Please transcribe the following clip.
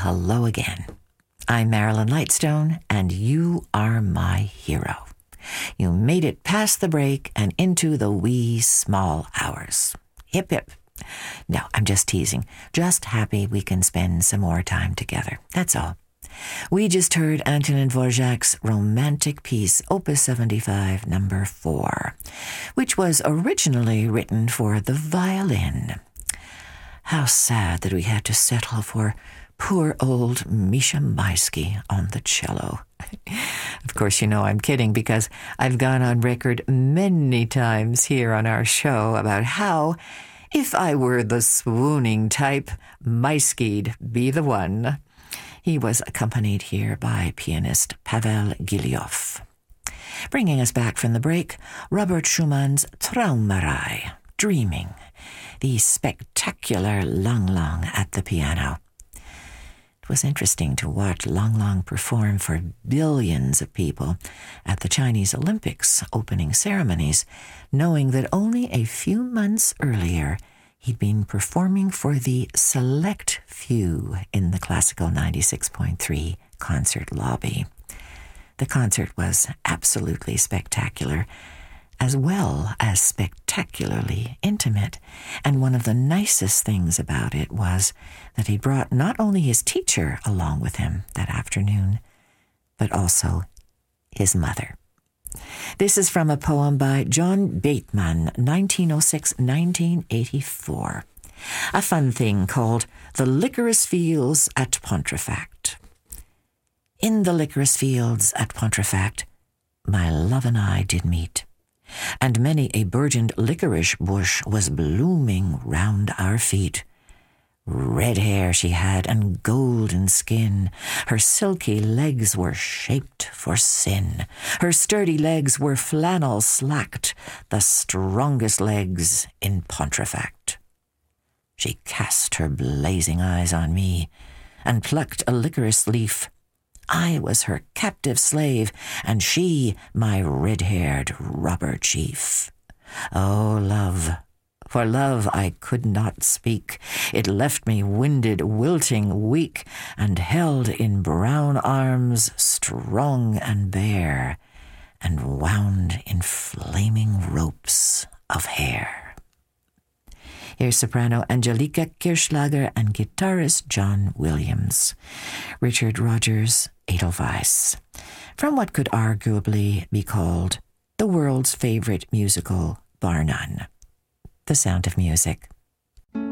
hello again. I'm Marilyn Lightstone, and you are my hero. You made it past the break and into the wee small hours. Hip hip. No, I'm just teasing. Just happy we can spend some more time together. That's all. We just heard Antonin Dvorak's romantic piece, Opus 75, number 4, which was originally written for the violin. How sad that we had to settle for poor old Misha Maisky on the cello. Of course, you know I'm kidding, because I've gone on record many times here on our show about how, if I were the swooning type, Maisky'd be the one. He was accompanied here by pianist Pavel Gilyoff. Bringing us back from the break, Robert Schumann's Traumerei, Dreaming, the spectacular Lang Lang at the piano. It was interesting to watch Lang Lang perform for billions of people at the Chinese Olympics opening ceremonies, knowing that only a few months earlier he'd been performing for the select few in the Classical 96.3 concert lobby. The concert was absolutely spectacular, as well as spectacularly intimate, and one of the nicest things about it was that he brought not only his teacher along with him that afternoon, but also his mother. This is from a poem by John Bateman, 1906-1984, a fun thing called The Licorice Fields at Pontefract. In the licorice fields at Pontefract, my love and I did meet, and many a burgeoned licorice bush was blooming round our feet. Red hair she had and golden skin, her silky legs were shaped for sin. Her sturdy legs were flannel slacked, the strongest legs in Pontefract. She cast her blazing eyes on me, and plucked a licorice leaf. I was her captive slave, and she my red-haired robber chief. Oh, love, for love I could not speak. It left me winded, wilting, weak, and held in brown arms strong and bare, and wound in flaming ropes of hair. Here's soprano Angelika Kirchschlager and guitarist John Williams. Richard Rogers, Edelweiss, from what could arguably be called the world's favorite musical, bar none, The Sound of Music.